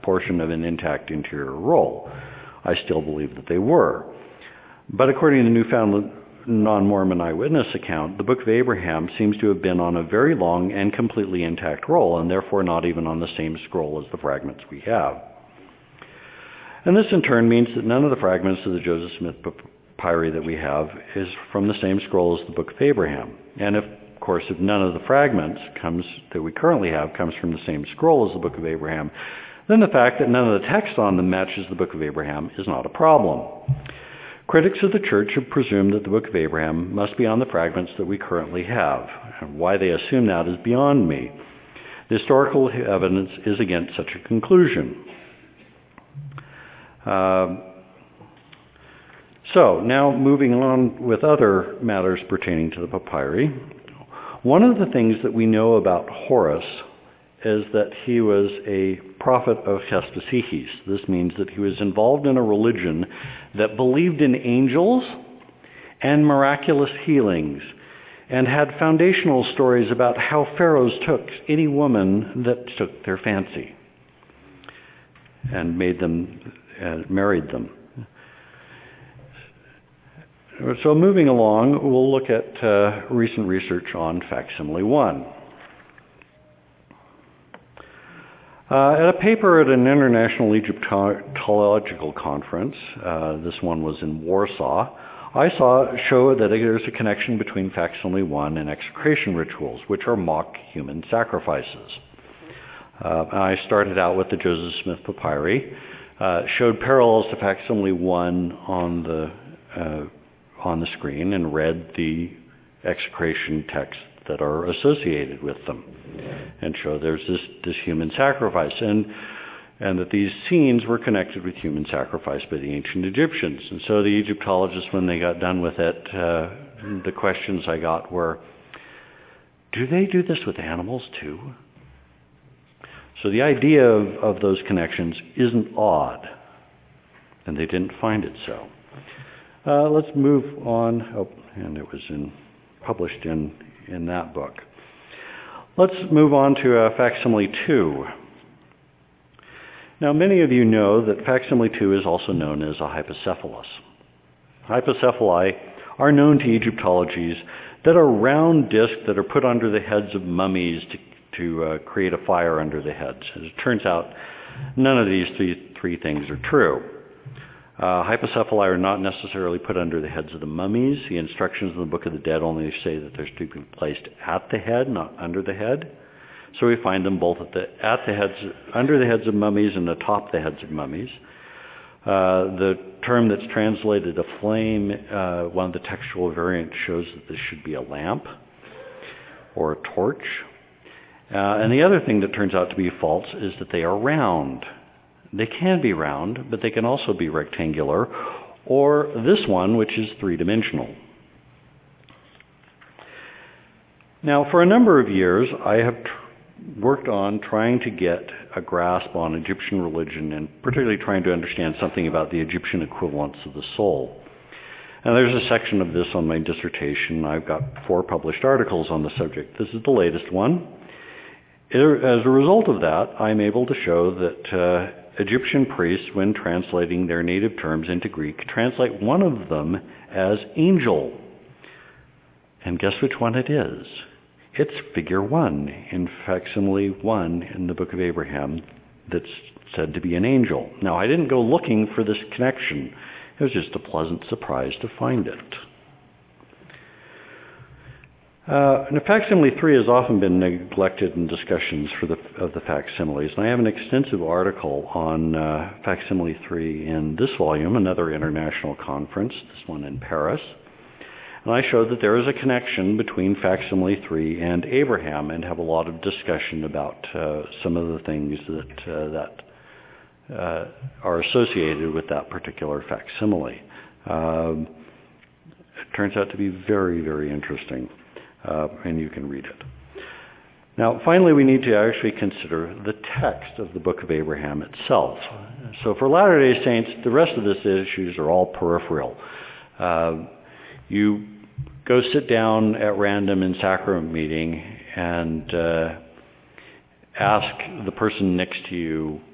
portion of an intact interior roll. I still believe that they were. But according to the Newfoundland non-Mormon eyewitness account, the Book of Abraham seems to have been on a very long and completely intact roll, and therefore not even on the same scroll as the fragments we have. And this in turn means that none of the fragments of the Joseph Smith papyri that we have is from the same scroll as the Book of Abraham. And of course, if none of the fragments that we currently have comes from the same scroll as the Book of Abraham, then the fact that none of the text on them matches the Book of Abraham is not a problem. Critics of the church have presumed that the Book of Abraham must be on the fragments that we currently have. And why they assume that is beyond me. The historical evidence is against such a conclusion. So, now moving on with other matters pertaining to the papyri. One of the things that we know about Horus is that he was a prophet of Hespesihes. This means that he was involved in a religion that believed in angels and miraculous healings, and had foundational stories about how pharaohs took any woman that took their fancy and made them married them. So moving along, we'll look at recent research on facsimile 1. At a paper at an international Egyptological conference, this one was in Warsaw, I show that there's a connection between facsimile 1 and execration rituals, which are mock human sacrifices. I started out with the Joseph Smith papyri, showed parallels to facsimile 1 on the screen, and read the execration texts that are associated with them, and show there's this human sacrifice, and that these scenes were connected with human sacrifice by the ancient Egyptians. And so the Egyptologists, when they got done with it, the questions I got were, do they do this with animals too? So the idea of those connections isn't odd, and they didn't find it so. Let's move on. Oh, and it was published in that book. Let's move on to facsimile 2. Now, many of you know that facsimile 2 is also known as a hypocephalus. Hypocephali are known to Egyptologies that are round discs that are put under the heads of mummies to create a fire under the heads. As it turns out, none of these three things are true. Hypocephali are not necessarily put under the heads of the mummies. The instructions in the Book of the Dead only say that they're to be placed at the head, not under the head. So we find them both under the heads of mummies and atop the heads of mummies. The term that's translated a flame, one of the textual variants shows that this should be a lamp or a torch. And the other thing that turns out to be false is that they are round. They can be round, but they can also be rectangular, or this one, which is three-dimensional. Now, for a number of years, I have worked on trying to get a grasp on Egyptian religion, and particularly trying to understand something about the Egyptian equivalents of the soul. And there's a section of this on my dissertation. I've got 4 published articles on the subject. This is the latest one. As a result of that, I'm able to show that Egyptian priests, when translating their native terms into Greek, translate one of them as angel. And guess which one it is? It's figure 1 in facsimile 1 in the Book of Abraham that's said to be an angel. Now, I didn't go looking for this connection. It was just a pleasant surprise to find it. Facsimile 3 has often been neglected in discussions of the facsimiles, and I have an extensive article on facsimile 3 in this volume, another international conference, this one in Paris. And I showed that there is a connection between facsimile 3 and Abraham, and have a lot of discussion about some of the things that are associated with that particular facsimile. It turns out to be very, very interesting. And you can read it. Now, finally, we need to actually consider the text of the Book of Abraham itself. So for Latter-day Saints, the rest of these issues are all peripheral. You go sit down at random in sacrament meeting and ask the person next to you